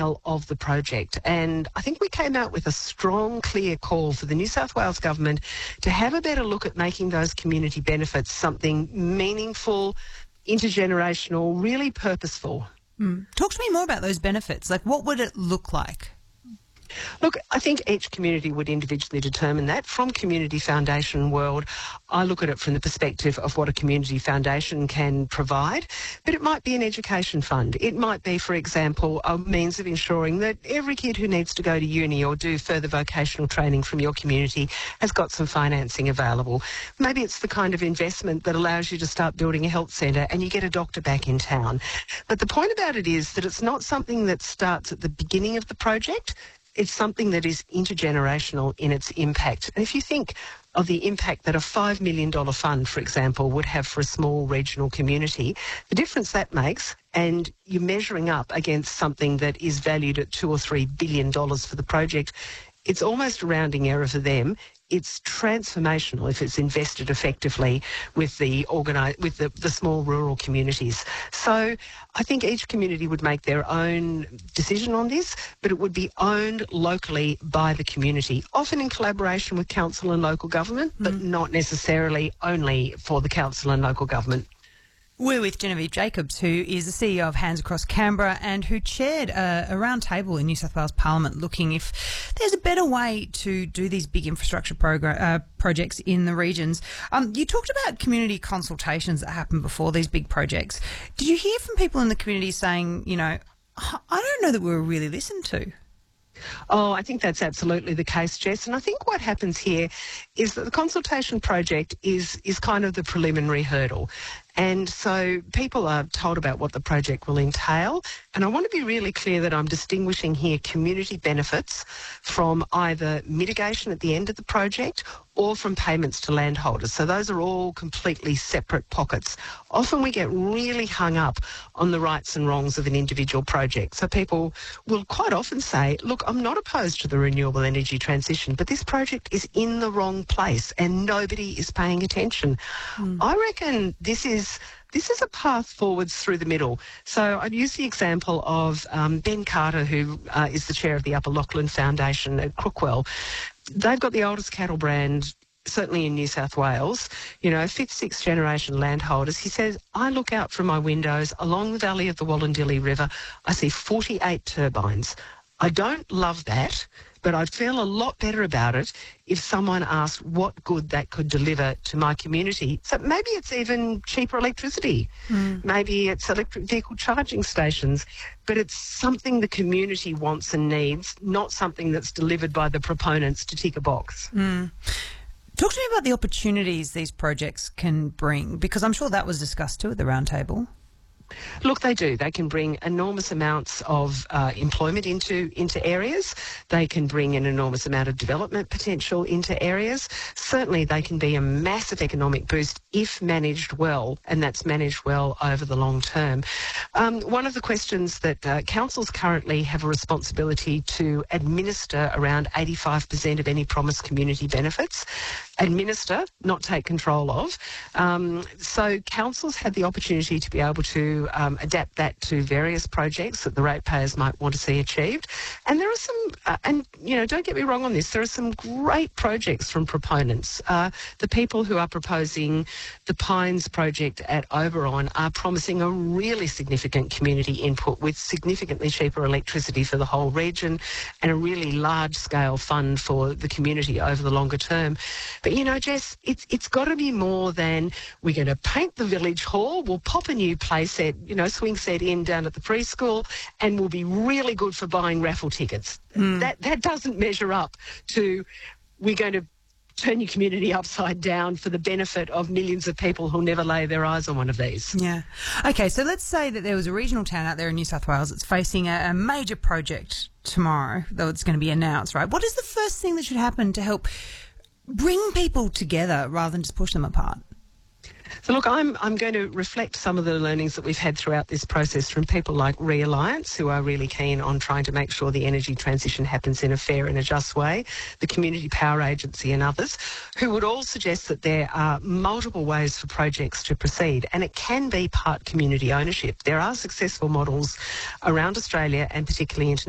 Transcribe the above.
scale of the project. And I think we came out with a strong, clear call for the New South Wales Government to have a better look at making those community benefits something meaningful, intergenerational, really purposeful. Talk to me more about those benefits. Like, what would it look like? Look, I think each community would individually determine that. From Community Foundation world, I look at it from the perspective of what a community foundation can provide, but it might be an education fund. It might be, for example, a means of ensuring that every kid who needs to go to uni or do further vocational training from your community has got some financing available. Maybe it's the kind of investment that allows you to start building a health centre and you get a doctor back in town. But the point about it is that it's not something that starts at the beginning of the project. It's something that is intergenerational in its impact. And if you think of the impact that a $5 million fund, for example, would have for a small regional community, the difference that makes, and you're measuring up against something that is valued at $2 or $3 billion for the project, it's almost a rounding error for them. It's transformational if it's invested effectively with the small rural communities. So I think each community would make their own decision on this, but it would be owned locally by the community, often in collaboration with council and local government, but not necessarily only for the council and local government. We're with Genevieve Jacobs, who is the CEO of Hands Across Canberra and who chaired a round table in New South Wales Parliament looking if there's a better way to do these big infrastructure projects in the regions. You talked about community consultations that happen before these big projects. Did you hear from people in the community saying, you know, I don't know that we were really listened to? Oh, I think that's absolutely the case, Jess. And I think what happens here is that the consultation project is kind of the preliminary hurdle. And so people are told about what the project will entail. And I want to be really clear that I'm distinguishing here community benefits from either mitigation at the end of the project or from payments to landholders. So those are all completely separate pockets. Often we get really hung up on the rights and wrongs of an individual project. So people will quite often say, look, I'm not opposed to the renewable energy transition, but this project is in the wrong place and nobody is paying attention. I reckon this is a path forwards through the middle. So I'd use the example of Ben Carter, who is the chair of the Upper Lachlan Foundation at Crookwell. They've got the oldest cattle brand, certainly in New South Wales, you know, 5th, 6th generation landholders. He says, I look out from my windows along the valley of the Wallandilly River, I see 48 turbines. I don't love that, but I'd feel a lot better about it if someone asked what good that could deliver to my community. So maybe it's even cheaper electricity. Maybe it's electric vehicle charging stations, but it's something the community wants and needs, not something that's delivered by the proponents to tick a box. Talk to me about the opportunities these projects can bring, because I'm sure that was discussed too at the round table. Look, they do. They can bring enormous amounts of employment into areas. They can bring an enormous amount of development potential into areas. Certainly they can be a massive economic boost if managed well, and that's managed well over the long term. One of the questions that councils currently have a responsibility to administer around 85% of any promised community benefits. Administer, not take control of. So councils have the opportunity to be able to adapt that to various projects that the ratepayers might want to see achieved. And there are some, and you know, don't get me wrong on this, there are some great projects from proponents. The people who are proposing the Pines project at Oberon are promising a really significant community input with significantly cheaper electricity for the whole region and a really large-scale fund for the community over the longer term. But, you know, Jess, it's got to be more than we're going to paint the village hall, we'll pop a new play set, you know, swing set in down at the preschool, and we'll be really good for buying raffle tickets. That doesn't measure up to we're going to turn your community upside down for the benefit of millions of people who'll never lay their eyes on one of these. Yeah. Okay, so let's say that there was a regional town out there in New South Wales that's facing a major project tomorrow, though it's going to be announced, right? What is the first thing that should happen to help bring people together rather than just push them apart? So look, I'm going to reflect some of the learnings that we've had throughout this process from people like Realliance, who are really keen on trying to make sure the energy transition happens in a fair and a just way, the Community Power Agency and others, who would all suggest that there are multiple ways for projects to proceed, and it can be part community ownership. There are successful models around Australia and particularly internationally